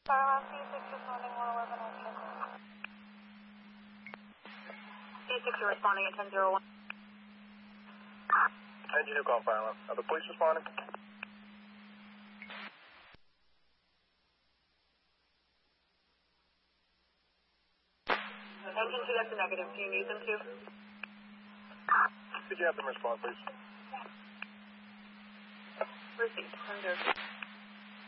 C6 responding 111 on check. C6 responding at 1001. Engine 2 call fire alarm. Are the police responding? Engine 2, that's a negative. Do you need them to? Could you have them respond, please? Received. 10-0.